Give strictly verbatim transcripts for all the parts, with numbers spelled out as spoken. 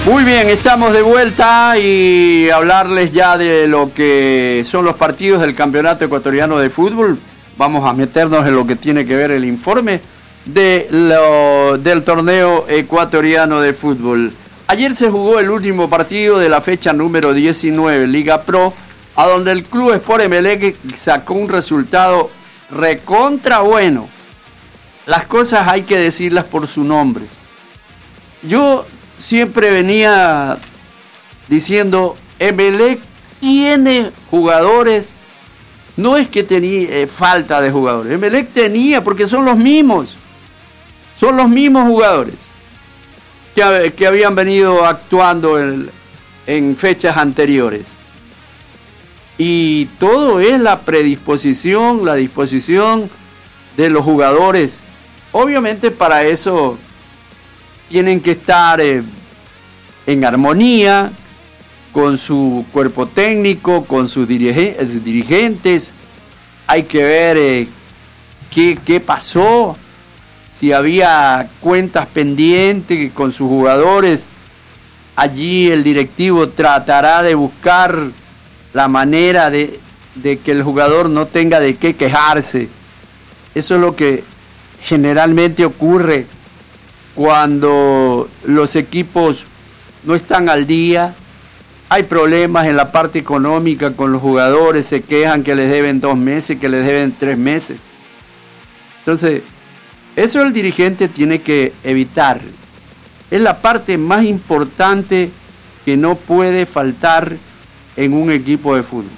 Muy bien, estamos de vuelta y hablarles ya de lo que son los partidos del Campeonato Ecuatoriano de Fútbol. Vamos a meternos en lo que tiene que ver el informe de lo, del torneo ecuatoriano de fútbol. Ayer se jugó el último partido de la fecha número diecinueve, Liga Pro, a donde el Club Sport Emelec sacó un resultado recontra bueno. Las cosas hay que decirlas por su nombre. Yo siempre venía diciendo, Emelec tiene jugadores, no es que tenía eh, falta de jugadores, Emelec tenía, porque son los mismos, son los mismos jugadores que, que habían venido actuando en, en fechas anteriores. Y todo es la predisposición, la disposición de los jugadores. Obviamente para eso tienen que estar eh, en armonía con su cuerpo técnico, con sus dirige- dirigentes. Hay que ver eh, qué, qué pasó, si había cuentas pendientes con sus jugadores. Allí el directivo tratará de buscar la manera de, de que el jugador no tenga de qué quejarse. Eso es lo que generalmente ocurre cuando los equipos no están al día. Hay problemas en la parte económica con los jugadores, se quejan que les deben dos meses, que les deben tres meses. Entonces, eso el dirigente tiene que evitar. Es la parte más importante que no puede faltar en un equipo de fútbol.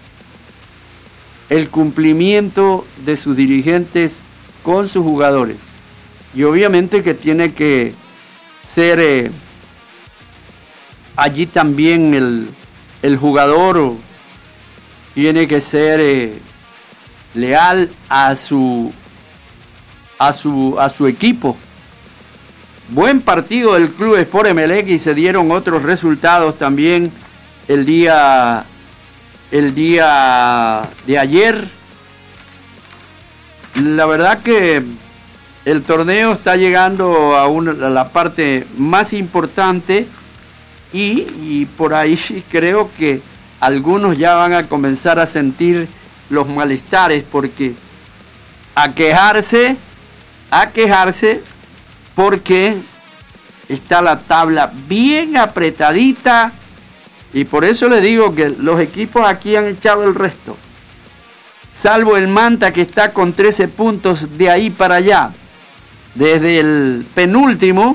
El cumplimiento de sus dirigentes con sus jugadores. Y obviamente que tiene que ser eh, allí también el, el jugador tiene que ser eh, leal a su, a su a su equipo. Buen partido del Club Sport Emelec y se dieron otros resultados también el día el día de ayer. La verdad que el torneo está llegando a, una, a la parte más importante y, y por ahí creo que algunos ya van a comenzar a sentir los malestares, porque a quejarse, a quejarse porque está la tabla bien apretadita y por eso le digo que los equipos aquí han echado el resto. Salvo el Manta, que está con trece puntos de ahí para allá. Desde el penúltimo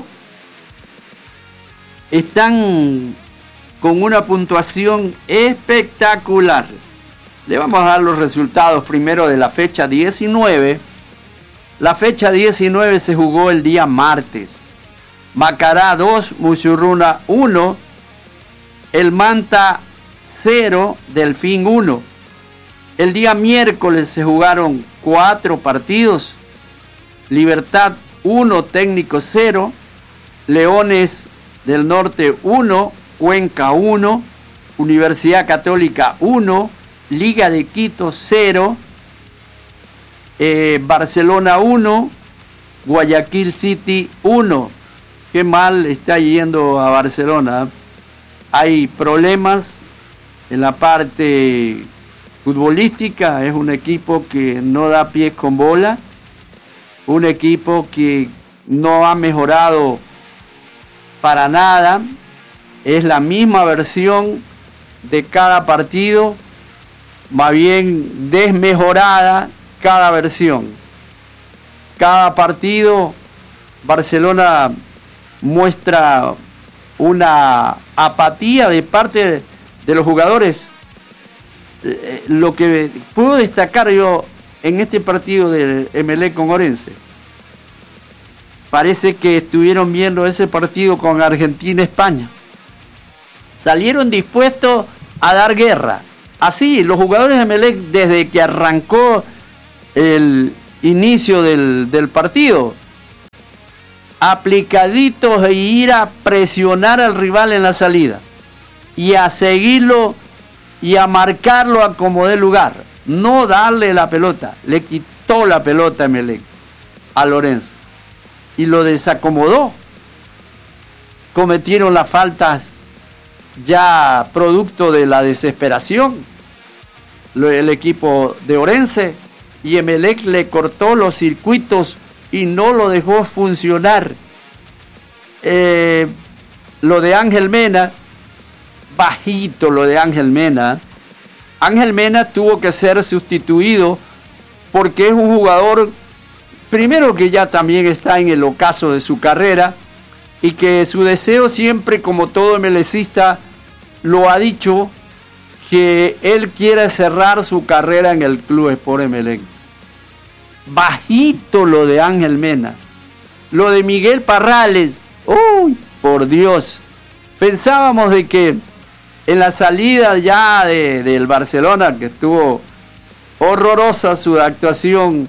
están con una puntuación espectacular. Le vamos a dar los resultados primero de la fecha diecinueve. La fecha diecinueve se jugó el día martes. Macará dos, Musurruna uno. El Manta cero, Delfín uno. El día miércoles se jugaron cuatro partidos. Libertad uno, Técnico cero. Leones del Norte uno, Cuenca uno. Universidad Católica uno. Liga de Quito cero. Eh, Barcelona uno. Guayaquil City uno. Qué mal está yendo a Barcelona. Hay problemas en la parte futbolística. Es un equipo que no da pies con bola. Un equipo que no ha mejorado para nada. Es la misma versión de cada partido, más bien desmejorada cada versión. Cada partido Barcelona muestra una apatía de parte de los jugadores. Eh, lo que puedo destacar yo en este partido de Emelec con Orense, parece que estuvieron viendo ese partido con Argentina-España. Salieron dispuestos a dar guerra. Así, los jugadores de Emelec, desde que arrancó el inicio del, del partido, aplicaditos e ir a presionar al rival en la salida y a seguirlo y a marcarlo a como dé lugar, no darle la pelota. Le quitó la pelota a Emelec a Lorenzo y lo desacomodó. cometieron las faltas ya producto de la desesperación, el equipo de Orense, y Emelec le cortó los circuitos y no lo dejó funcionar. Eh, lo de Ángel Mena, bajito lo de Ángel Mena. Ángel Mena tuvo que ser sustituido porque es un jugador, primero que ya también está en el ocaso de su carrera, y que su deseo siempre, como todo emelecista, lo ha dicho, que él quiere cerrar su carrera en el Club Sport Emelec. Bajito lo de Ángel Mena. Lo de Miguel Parrales, uy, por Dios. Pensábamos de que en la salida ya de, del Barcelona, que estuvo horrorosa su actuación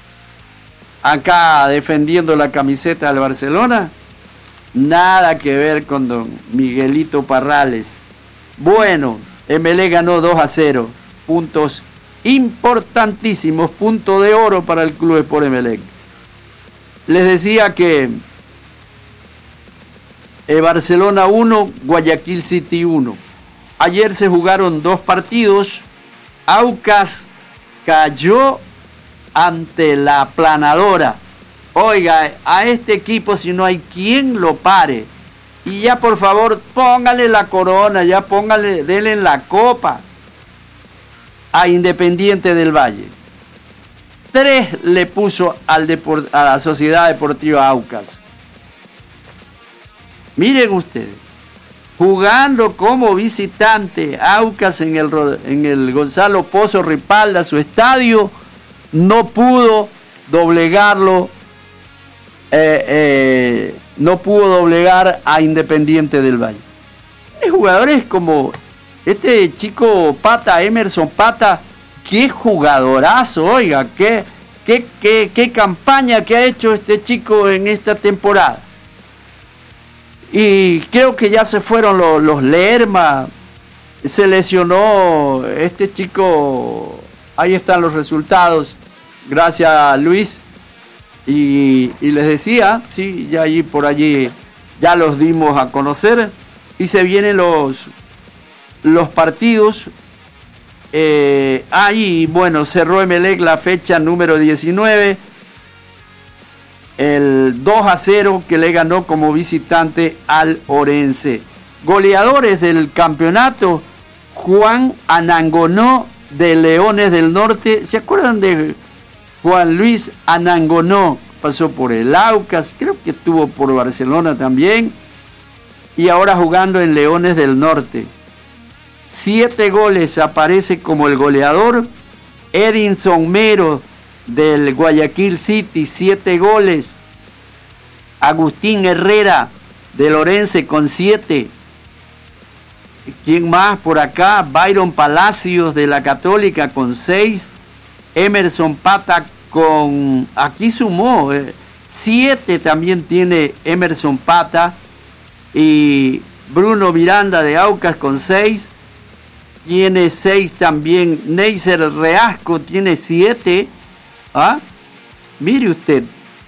acá defendiendo la camiseta del Barcelona, nada que ver con don Miguelito Parrales. Bueno, Emelec ganó dos a cero, puntos importantísimos, punto de oro para el Club Sport Emelec. Les decía que eh, Barcelona uno, Guayaquil City uno. Ayer se jugaron dos partidos. Aucas cayó ante la Aplanadora. Oiga, a este equipo, si no hay quien lo pare, y ya por favor póngale la corona, ya póngale, denle la copa a Independiente del Valle. Tres le puso al Depor- a la Sociedad Deportiva Aucas. Miren ustedes, jugando como visitante, Aucas en el, en el Gonzalo Pozo Ripalda, su estadio, no pudo doblegarlo, eh, eh, no pudo doblegar a Independiente del Valle. Hay jugadores como este chico Pata, Emerson Pata, qué jugadorazo, oiga, qué, qué, qué, qué campaña que ha hecho este chico en esta temporada. Y creo que ya se fueron los, los Lerma, se lesionó este chico, ahí están los resultados, gracias a Luis. Y, y les decía, sí, ya allí por allí ya los dimos a conocer, y se vienen los, los partidos. Eh, ahí, bueno, cerró Emelec la fecha número diecinueve, el dos a cero que le ganó como visitante al Orense. Goleadores del campeonato: Juan Anangonó de Leones del Norte. ¿Se acuerdan de Juan Luis Anangonó? Pasó por el Aucas, creo que estuvo por Barcelona también, y ahora jugando en Leones del Norte. Siete goles, aparece como el goleador. Edinson Mero del Guayaquil City, siete goles. Agustín Herrera del Orense con siete. ¿Quién más por acá? Byron Palacios de la Católica con seis. Emerson Pata con, aquí sumó, eh, siete también tiene Emerson Pata. Y Bruno Miranda de Aucas con seis. Tiene seis también Neiser Reasco, tiene siete. ¿Ah? Mire usted.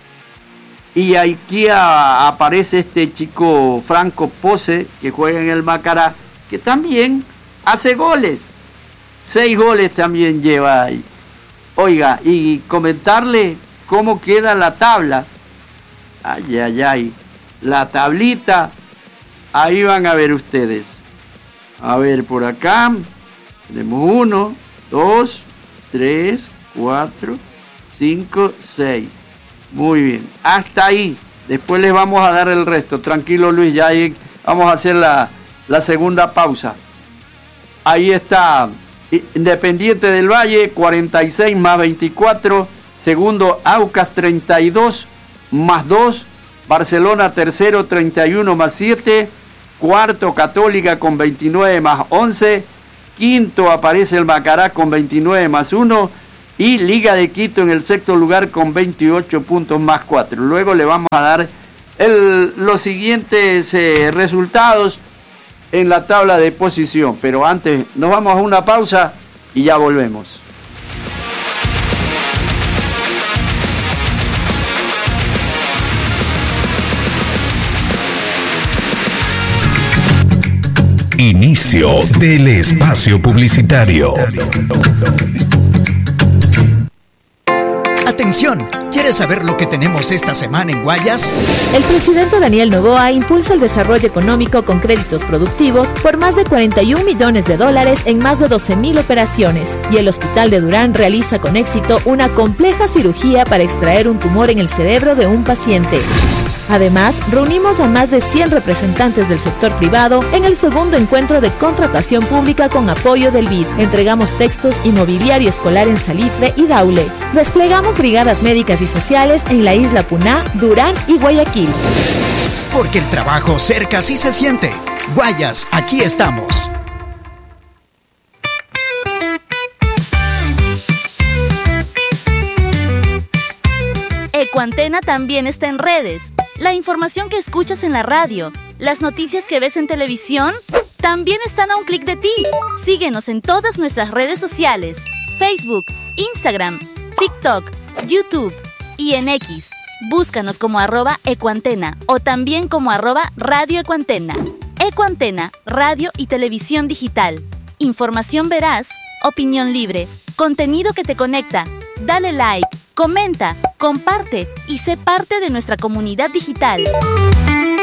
Y aquí a, aparece este chico Franco Pose, que juega en el Macará, que también hace goles. Seis goles también lleva ahí. Oiga, y comentarle cómo queda la tabla. Ay, ay, ay. La tablita, ahí van a ver ustedes. A ver, por acá tenemos uno, dos, tres, cuatro, cinco, seis. Muy bien, hasta ahí. Después les vamos a dar el resto. Tranquilo, Luis, ya ahí vamos a hacer la, la segunda pausa. Ahí está Independiente del Valle, cuarenta y seis más veinticuatro. Segundo, Aucas, treinta y dos más dos. Barcelona, tercero, treinta y uno más siete. Cuarto, Católica con veintinueve más once. Quinto aparece el Macará con veintinueve más uno. Y Liga de Quito en el sexto lugar con veintiocho puntos más cuatro. Luego le vamos a dar el, los siguientes eh, resultados en la tabla de posición. Pero antes nos vamos a una pausa y ya volvemos. Inicio del espacio publicitario. Atención, ¿quieres saber lo que tenemos esta semana en Guayas? El presidente Daniel Noboa impulsa el desarrollo económico con créditos productivos por más de cuarenta y un millones de dólares en más de doce mil operaciones, y el Hospital de Durán realiza con éxito una compleja cirugía para extraer un tumor en el cerebro de un paciente. Además, reunimos a más de cien representantes del sector privado en el segundo encuentro de contratación pública con apoyo del B I D. Entregamos textos y mobiliario escolar en Salitre y Daule. Desplegamos brigadas médicas y sociales en la isla Puná, Durán y Guayaquil. Porque el trabajo cerca sí se siente. Guayas, aquí estamos. Ecuantena también está en redes. La información que escuchas en la radio, las noticias que ves en televisión, también están a un clic de ti. Síguenos en todas nuestras redes sociales: Facebook, Instagram, TikTok, YouTube y en X. Búscanos como arroba Ecuantena o también como arroba Radio Ecuantena. Ecuantena, radio y televisión digital. Información veraz, opinión libre, contenido que te conecta. Dale like, comenta, comparte y sé parte de nuestra comunidad digital.